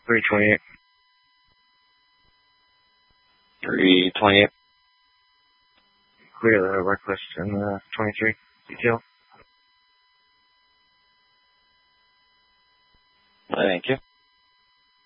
328. 328. Clear the reckless and 23 detail. Thank you.